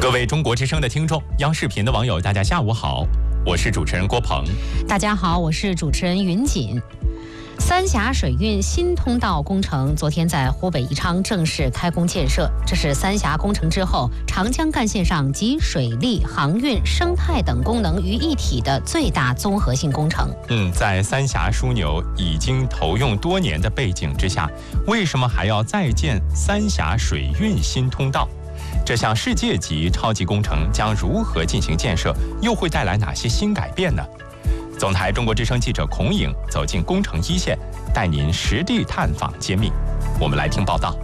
各位中国之声的听众，央视频的网友，大家下午好，我是主持人郭鹏。 大家好，我是主持人云锦。三峡水运新通道工程昨天在湖北宜昌正式开工建设，这是三峡工程之后长江干线上集水利、航运、生态等功能于一体的最大综合性工程。 在三峡枢纽已经投用多年的背景之下，为什么还要再建三峡水运新通道？这项世界级超级工程将如何进行建设，又会带来哪些新改变呢？总台中国之声记者孔颖走进工程一线，带您实地探访揭秘。我们来听报道。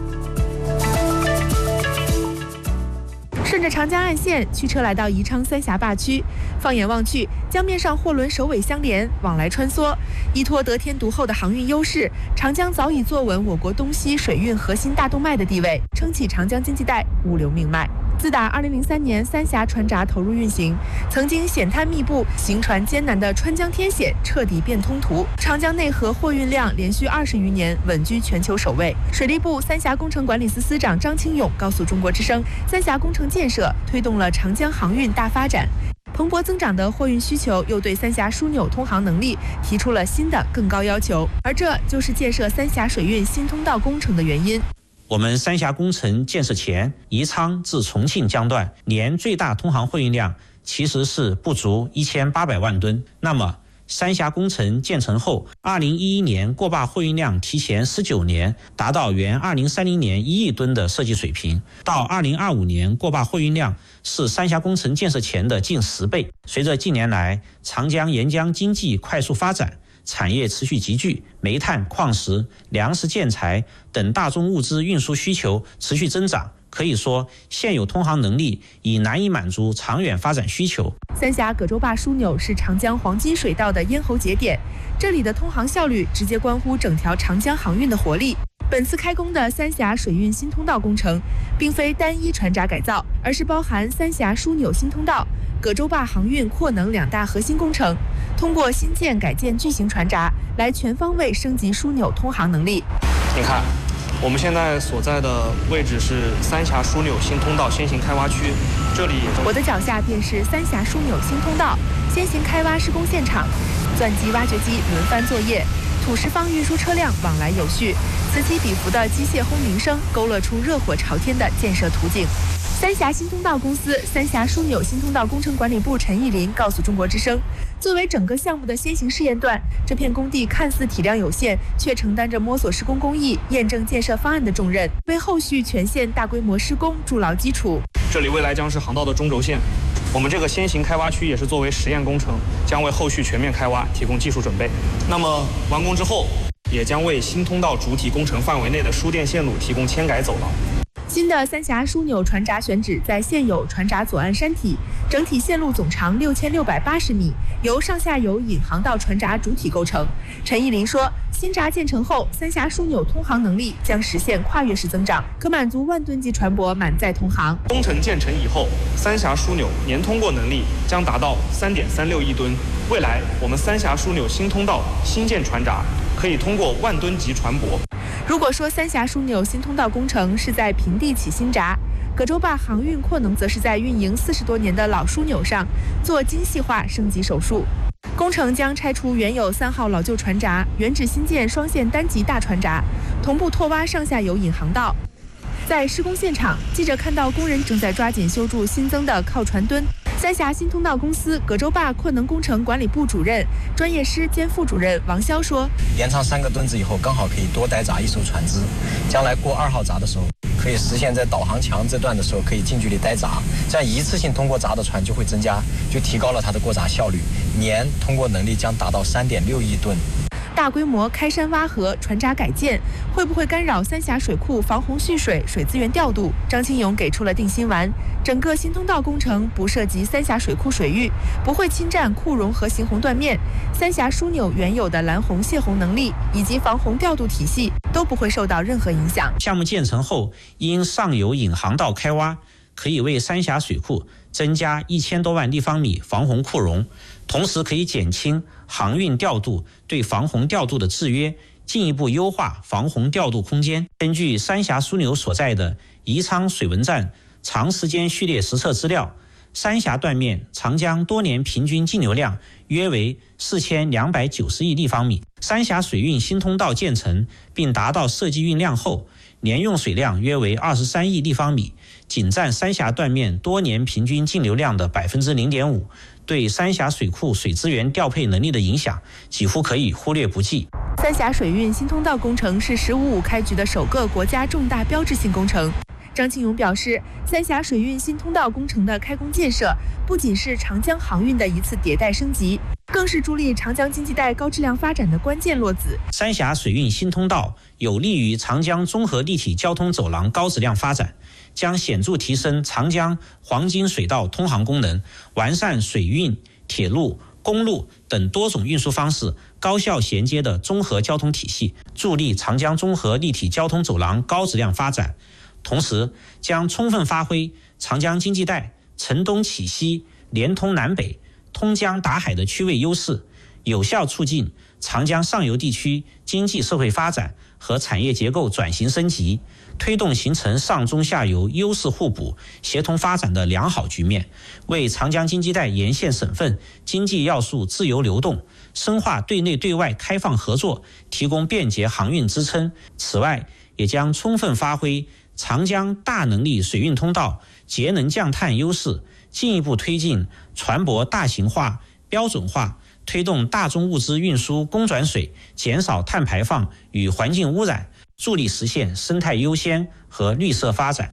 顺着长江岸线，驱车来到宜昌三峡坝区，放眼望去，江面上货轮首尾相连，往来穿梭。依托得天独厚的航运优势，长江早已坐稳我国东西水运核心大动脉的地位，撑起长江经济带物流命脉。自打2003年三峡船闸投入运行，曾经险滩密布、行船艰难的川江天险彻底变通途，长江内河货运量连续20余年稳居全球首位。水利部三峡工程管理司司长张清勇告诉中国之声，三峡工程建设推动了长江航运大发展。蓬勃增长的货运需求又对三峡枢纽通航能力提出了新的更高要求，而这就是建设三峡水运新通道工程的原因。 我们三峡工程建设前，宜昌至重庆江段年最大通航货运量其实是不足1800万吨。那么三峡工程建成后，2011年过坝货运量提前19年达到原2030年1亿吨的设计水平，到2025年过坝货运量是三峡工程建设前的近10倍。随着近年来长江沿江经济快速发展，产业持续集聚，煤炭、矿石、粮食、建材等大宗物资运输需求持续增长，可以说现有通航能力已难以满足长远发展需求。 三峡葛洲坝枢纽是长江黄金水道的咽喉节点，这里的通航效率直接关乎整条长江航运的活力。本次开工的三峡水运新通道工程，并非单一船闸改造，而是包含三峡枢纽新通道、葛洲坝航运扩能2大核心工程，通过新建改建巨型船闸来全方位升级枢纽通航能力。 你看，我们现在所在的位置是三峡枢纽新通道先行开挖区，这里我的脚下便是三峡枢纽新通道先行开挖施工现场，钻机、挖掘机轮番作业，土石方运输车辆往来有序，此起彼伏的机械轰鸣声勾勒出热火朝天的建设图景。三峡新通道公司三峡枢纽新通道工程管理部陈义林告诉中国之声，作为整个项目的先行试验段，这片工地看似体量有限，却承担着摸索施工工艺、验证建设方案的重任，为后续全线大规模施工筑牢基础。 这里未来将是航道的中轴线，我们这个先行开挖区也是作为实验工程，将为后续全面开挖提供技术准备。那么完工之后，也将为新通道主体工程范围内的输电线路提供迁改走廊。 新的三峡枢纽船闸选址在现有船闸左岸山体，整体线路总长6680米，由上下游引航道船闸主体构成。陈义林说，新闸建成后，三峡枢纽通航能力将实现跨越式增长，可满足万吨级船舶满载通航。 工程建成以后，三峡枢纽年通过能力将达到3.36亿吨。未来我们三峡枢纽新通道新建船闸可以通过万吨级船舶。 如果说三峡枢纽新通道工程是在平地起新闸，葛洲坝航运扩能则是在运营40多年的老枢纽上做精细化升级手术。工程将拆除原有3号老旧船闸，原址新建双线单级大船闸，同步拓挖上下游引航道。在施工现场，记者看到工人正在抓紧修筑新增的靠船墩。三峡新通道公司葛洲坝扩能工程管理部主任、专业师兼副主任王潇说：“ 延长3个墩子以后，刚好可以多待闸1艘船只，将来过2号闸的时候，可以实现在导航墙这段的时候可以近距离待闸，这样一次性通过闸的船就会增加，就提高了它的过闸效率，年通过能力将达到3.6亿吨。” 大规模开山挖河、船闸改建，会不会干扰三峡水库防洪蓄水、水资源调度？张清勇给出了定心丸。整个新通道工程不涉及三峡水库水域，不会侵占库容和行洪断面，三峡枢纽原有的拦洪泄洪能力以及防洪调度体系都不会受到任何影响。 项目建成后，因上游引航道开挖，可以为三峡水库增加1000多万立方米防洪库容，同时可以减轻航运调度对防洪调度的制约，进一步优化防洪调度空间。根据三峡枢纽所在的宜昌水文站长时间序列实测资料，三峡断面长江多年平均净流量约为4290亿立方米。三峡水运新通道建成并达到设计运量后，年用水量约为23亿立方米，仅占三峡断面多年平均净流量的 0.5%， 对三峡水库水资源调配能力的影响几乎可以忽略不计。 三峡水运新通道工程是“15+5”开局的首个国家重大标志性工程。张庆勇表示，三峡水运新通道工程的开工建设，不仅是长江航运的一次迭代升级，更是助力长江经济带高质量发展的关键落子。 三峡水运新通道有利于长江综合立体交通走廊高质量发展，将显著提升长江黄金水道通航功能，完善水运、铁路、公路等多种运输方式高效衔接的综合交通体系，助力长江综合立体交通走廊高质量发展。同时，将充分发挥长江经济带承东启西、连通南北、通江达海的区位优势，有效促进长江上游地区经济社会发展和产业结构转型升级，推动形成上中下游优势互补、协同发展的良好局面，为长江经济带沿线省份经济要素自由流动、深化对内对外开放合作提供便捷航运支撑。此外，也将充分发挥长江大能力水运通道节能降碳优势，进一步推进船舶大型化、标准化，推动大宗物资运输公转水，减少碳排放与环境污染，助力实现生态优先和绿色发展。